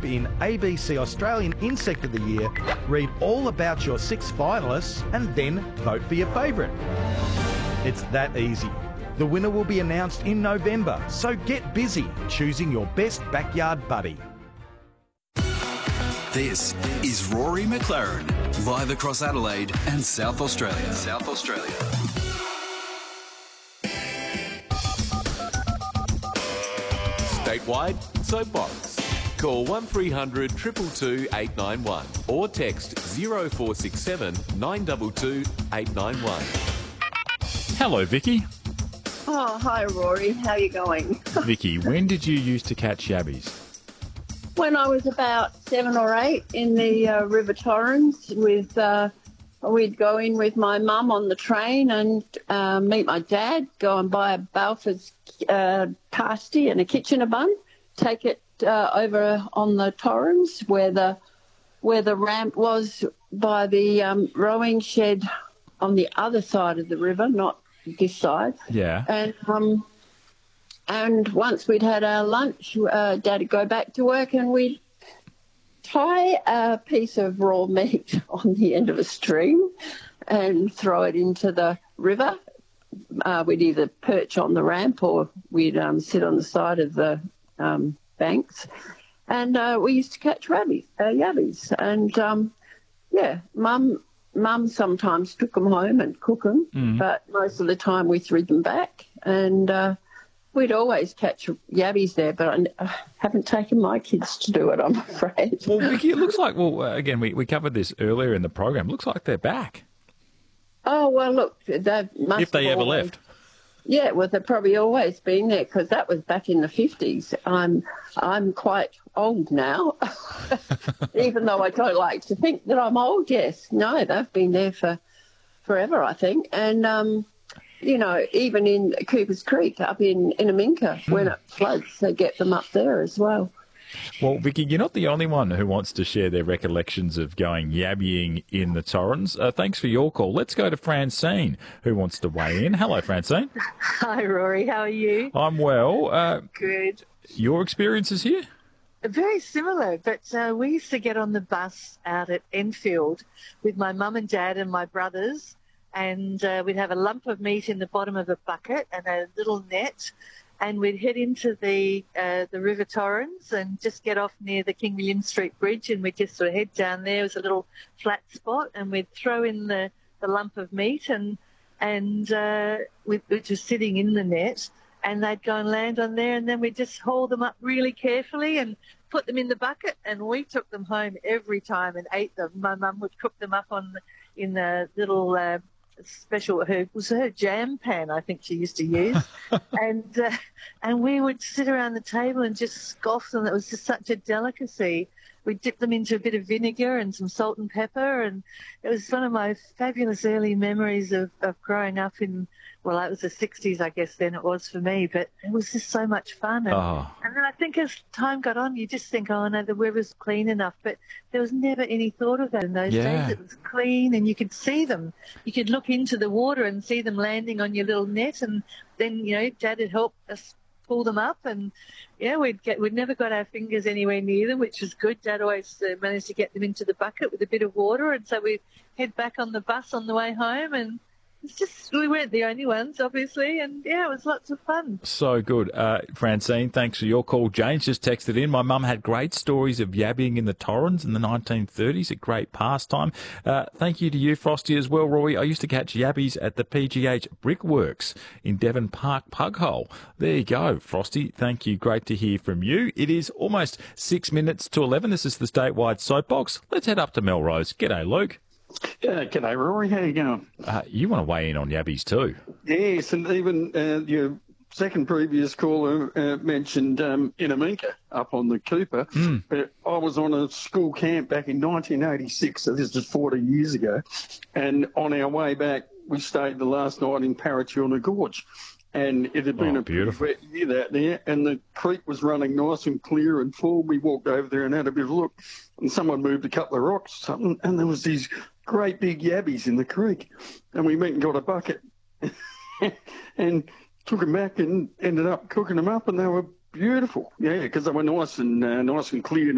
in ABC Australian Insect of the Year, read all about your 6 finalists, and then vote for your favourite. It's that easy. The winner will be announced in November, so get busy choosing your best backyard buddy. This is Rory McLaren, live across Adelaide and South Australia. Statewide Soapbox. Call 1300 222 891 or text 0467 922 891. Hello, Vicky. Oh, hi, Rory. How are you going? Vicky, when did you used to catch yabbies? When I was about 7 or 8 in the River Torrens, we'd go in with my mum on the train and meet my dad, go and buy a Balfour's pasty and a Kitchener bun, take it over on the Torrens where the ramp was by the rowing shed on the other side of the river, not this side. Yeah. And once we'd had our lunch, Dad would go back to work and we'd tie a piece of raw meat on the end of a string and throw it into the river. We'd either perch on the ramp or we'd sit on the side of the banks. And we used to catch yabbies. And, Mum sometimes took them home and cook them, but most of the time we threw them back. And we'd always catch yabbies there, but I haven't taken my kids to do it, I'm afraid. Well, Vicky, it looks like, again, we covered this earlier in the program. It looks like they're back. Oh, well, look, they must if they ever left. Yeah, well, they've probably always been there because that was back in the 50s. I'm quite old now, even though I don't like to think that I'm old. Yes, no, they've been there for forever, I think. And, even in Cooper's Creek up in Inaminka, when it floods, they get them up there as well. Well, Vicky, you're not the only one who wants to share their recollections of going yabbying in the Torrens. Thanks for your call. Let's go to Francine, who wants to weigh in. Hello, Francine. Hi, Rory. How are you? I'm well. Good. Your experiences here? Very similar, but we used to get on the bus out at Enfield with my mum and dad and my brothers, and we'd have a lump of meat in the bottom of a bucket and a little net, and we'd head into the River Torrens and just get off near the King William Street Bridge, and we'd just sort of head down there. It was a little flat spot, and we'd throw in the lump of meat, and which was sitting in the net, and they'd go and land on there, and then we'd just haul them up really carefully and put them in the bucket, and we took them home every time and ate them. My mum would cook them up in the little special, her jam pan, I think she used to use, and we would sit around the table and just scoff them. It was just such a delicacy. We'd dip them into a bit of vinegar and some salt and pepper, and it was one of my fabulous early memories of growing up in, well, it was the 60s, I guess then it was for me, but it was just so much fun. And then I think as time got on, you just think, oh, no, the river's clean enough, but there was never any thought of that in those days. It was clean, and you could see them. You could look into the water and see them landing on your little net, and then, Dad would help us pull them up, and we'd never got our fingers anywhere near them, which was good. Dad always managed to get them into the bucket with a bit of water, and so we'd head back on the bus on the way home, and it's just, we weren't the only ones, obviously, and it was lots of fun. So good. Francine, thanks for your call. James just texted in. My mum had great stories of yabbying in the Torrens in the 1930s, a great pastime. Thank you to you, Frosty, as well, Roy. I used to catch yabbies at the PGH Brickworks in Devon Park Pughole. There you go, Frosty. Thank you. Great to hear from you. It is almost 6 minutes to 11. This is the Statewide Soapbox. Let's head up to Melrose. G'day, Luke. G'day, Rory. How you going? You want to weigh in on yabbies too? Yes, and even your second previous caller mentioned Inaminka up on the Cooper. But I was on a school camp back in 1986, so this is 40 years ago. And on our way back, we stayed the last night in Parachurna Gorge. And it had been a beautiful wet year out there, and the creek was running nice and clear and full. We walked over there and had a bit of a look, and someone moved a couple of rocks or something, and there was these great big yabbies in the creek. And we went and got a bucket and took them back and ended up cooking them up, and they were beautiful. Yeah, because they were nice and clear.